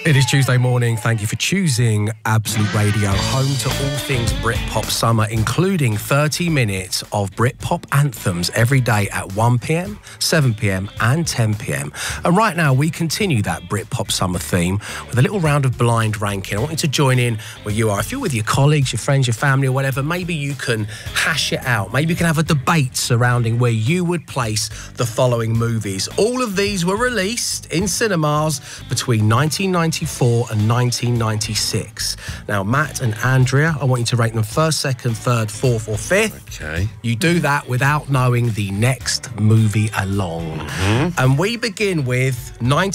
It is Tuesday morning. Thank you for choosing Absolute Radio, home to all things Britpop summer, including 30 minutes of Britpop anthems every day at 1 p.m, 7 p.m, and 10 p.m. And right now, we continue that Britpop summer theme with a little round of blind ranking. I want you to join in where you are. If you're with your colleagues, your friends, your family, or whatever, maybe you can hash it out. Maybe you can have a debate surrounding where you would place the following movies. All of these were released in cinemas between 1994 and 1996. Now, Matt and Andrea, I want you to rate them first, second, third, fourth, or fifth. Okay. You do that without knowing the next movie along. And we begin with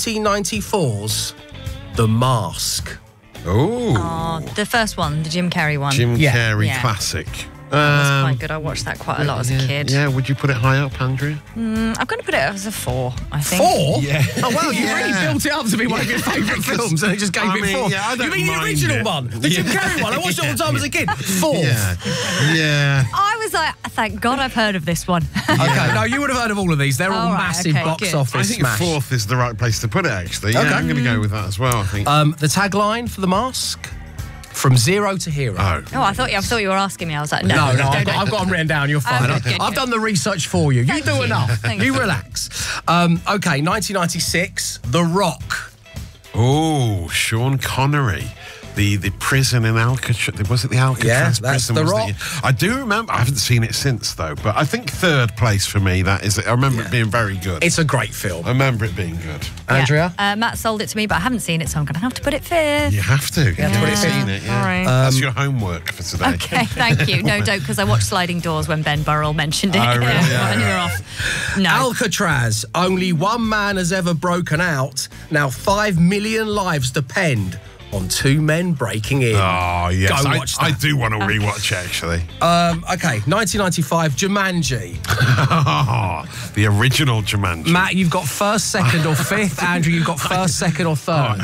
1994's The Mask. Oh, the first one, the Jim Carrey one. Jim Carrey Yeah. classic. That was quite good. I watched that quite a lot as a kid. Yeah, would you put it high up, Andrea? I'm going to put it as a 4, I think. 4? Yeah. Oh, well, you Yeah. really built it up to be one of your favourite films and it just gave I it mean, 4. yeah, I don't you mean the mind original it. one? The Jim Carrey one? I watched it all the time as a kid. 4. Yeah. I was like, thank God I've heard of this one. Okay, no, you would have heard of all of these. They're all All right, massive okay, box good. office I think smash. fourth is the right place to put it, actually. Yeah, Okay. I'm going to go with that as well, I think. The tagline for The Mask? From zero to hero. Oh, I thought you were asking me. I was like, no. No, I've got them written down. You're fine. good, I've good. done the research for you. You Thank do you. enough. Thank You you. relax. Okay, 1996, The Rock. Oh, Sean Connery. The prison in Alcatraz. Was it the Alcatraz Yeah, that's prison? The wasn't Rock. it? I do remember. I haven't seen it since, though. But I think third place for me, that is it. I remember it being very good. It's a great film. I remember it being good. Yeah. Andrea? Matt sold it to me, but I haven't seen it, so I'm going to have to put it 5th. You have to. You have to put it haven't fifth. seen it, yeah. All right. That's your homework for today. Okay, thank you. No, don't, because I watched Sliding Doors when Ben Burrell mentioned it. Oh, really? And you're off. No. Alcatraz. Only one man has ever broken out. Now 5 million lives depend on 2 men breaking in. Oh, yes. Go watch that. I do want to rewatch it, actually. Okay, 1995, Jumanji. The original Jumanji. Matt, you've got first, second, or fifth. Andrew, you've got first, second, or third.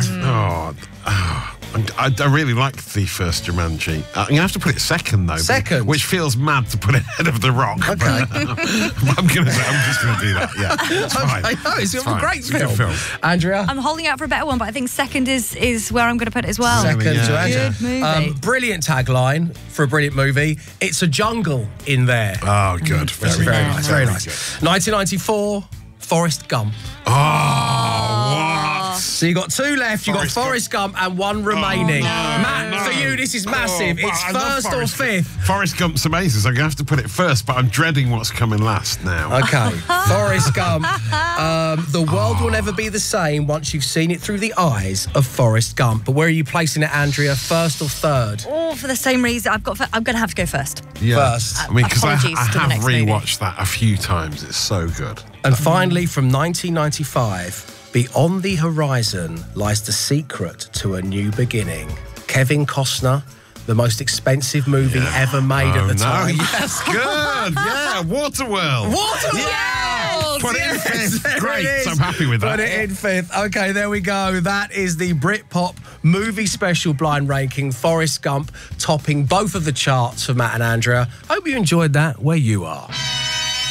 I really like the first Jumanji. You have to put it second, though. Second? Which feels mad to put it ahead of The Rock. Okay. But I'm just going to do that, yeah. It's fine. I know, it's a fine. great It's a good film. Andrea? I'm holding out for a better one, but I think second is where I'm going to put it as well. Second Yeah. to Andrea. Good movie. Brilliant tagline for a brilliant movie. It's a jungle in there. Oh, good. Very nice. Very nice. Good. 1994, Forrest Gump. Oh, what? So you got 2 left. You got Forrest Gump. Forrest Gump and 1 remaining. Matt, no. for you, this is massive. Oh, It's I love first or Forrest Gump. fifth. Forrest Gump's amazing, so I'm going to have to put it first, but I'm dreading what's coming last now. Okay, Forrest Gump. The world will never be the same once you've seen it through the eyes of Forrest Gump. But where are you placing it, Andrea? First or third? Oh, for the same reason, I'm going to have to go first. Yeah. First. I mean, because I Apologies to the have next movie. rewatched that a few times. It's so good. And finally, from 1995, beyond the horizon lies the secret to a new beginning. Kevin Costner, the most expensive movie ever made at the time. Yes, good. Yeah, Waterworld. Waterworld! Put it in fifth. there Great. it is. I'm happy with that. Put it in fifth. Okay, there we go. That is the Britpop movie special blind ranking. Forrest Gump topping both of the charts for Matt and Andrea. Hope you enjoyed that where you are.